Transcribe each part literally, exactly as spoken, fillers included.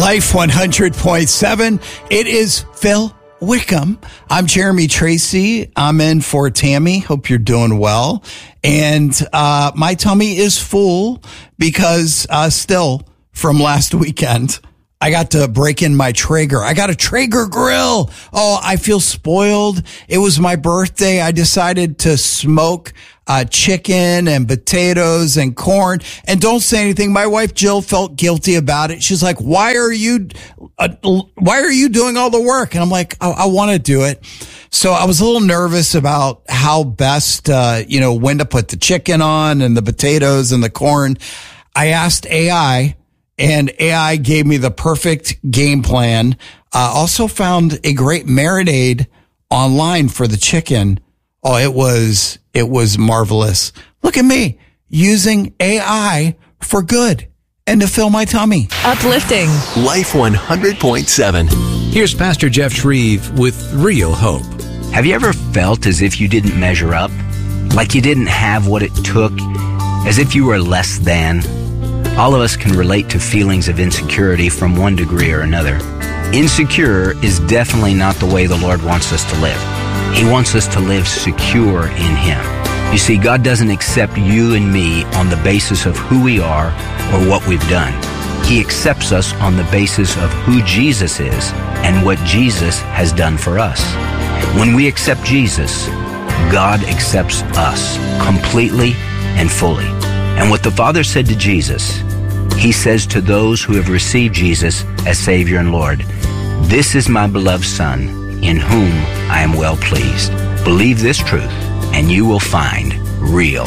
Life one hundred point seven. It is Phil Wickham. I'm Jeremy Tracy. I'm in for Tammy. Hope you're doing well. And uh, my tummy is full because uh, still from last weekend, I got to break in my Traeger. I got a Traeger grill. Oh, I feel spoiled. It was my birthday. I decided to smoke uh, chicken and potatoes and corn. And don't say anything. My wife, Jill, felt guilty about it. She's like, why are you, uh, why are you doing all the work? And I'm like, I, I want to do it. So I was a little nervous about how best, uh, you know, when to put the chicken on and the potatoes and the corn. I asked A I. And A I gave me the perfect game plan. Uh, also found a great marinade online for the chicken. Oh, it was, it was marvelous. Look at me using A I for good and to fill my tummy. Uplifting. Life one hundred point seven. Here's Pastor Jeff Shreve with Real Hope. Have you ever felt as if you didn't measure up? Like you didn't have what it took? As if you were less than? All of us can relate to feelings of insecurity from one degree or another. Insecure is definitely not the way the Lord wants us to live. He wants us to live secure in Him. You see, God doesn't accept you and me on the basis of who we are or what we've done. He accepts us on the basis of who Jesus is and what Jesus has done for us. When we accept Jesus, God accepts us completely and fully. And what the Father said to Jesus, He says to those who have received Jesus as Savior and Lord, "This is my beloved Son, in whom I am well pleased." Believe this truth, and you will find real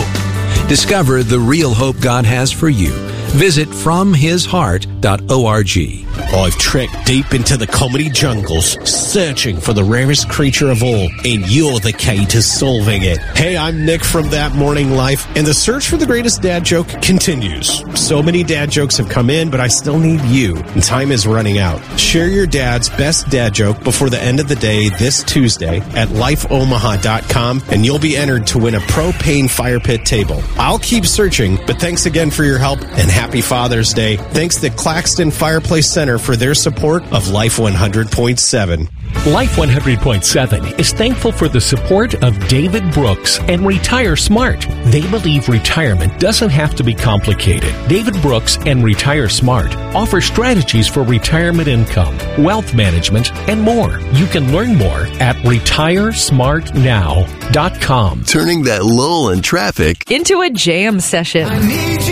hope. Discover the real hope God has for you. Visit from his heart dot org. I've trekked deep into the comedy jungles, searching for the rarest creature of all, and you're the key to solving it. Hey, I'm Nick from That Morning Life, and the search for the greatest dad joke continues. So many dad jokes have come in, but I still need you, and time is running out. Share your dad's best dad joke before the end of the day this Tuesday at life omaha dot com, and you'll be entered to win a propane fire pit table. I'll keep searching, but thanks again for your help, and happy Father's Day. Thanks to Claxton Fireplace Center for their support of Life one hundred point seven. Life one hundred point seven is thankful for the support of David Brooks and Retire Smart. They believe retirement doesn't have to be complicated. David Brooks and Retire Smart offer strategies for retirement income, wealth management, and more. You can learn more at retire smart now dot com. Turning that lull in traffic Into a jam session.